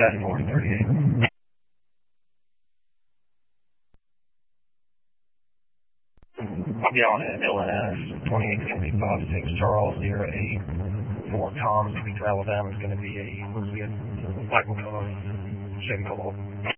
That's 438. Yeah, on LNS 2820 Bob 6 Charles 08 Fort Tom, Alabama is going to be a Black Signal